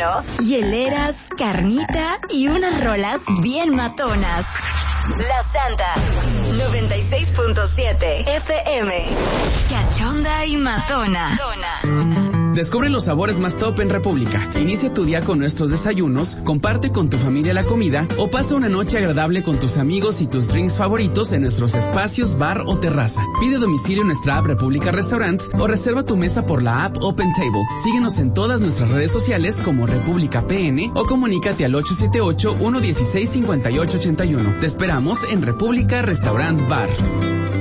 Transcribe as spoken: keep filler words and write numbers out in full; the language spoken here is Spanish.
bueno, hieleras, carnita y unas rolas bien matonas. La Santa, noventa y seis punto siete F M. Cachonda y matona. Descubre los sabores más top en República. Inicia tu día con nuestros desayunos, comparte con tu familia la comida o pasa una noche agradable con tus amigos y tus drinks favoritos en nuestros espacios bar o terraza. Pide domicilio en nuestra app República Restaurants o reserva tu mesa por la app Open Table. Síguenos en todas nuestras redes sociales como República P N o comunícate al ocho siete ocho, uno uno seis, cinco ocho ocho uno. Te esperamos en República Restaurant Bar.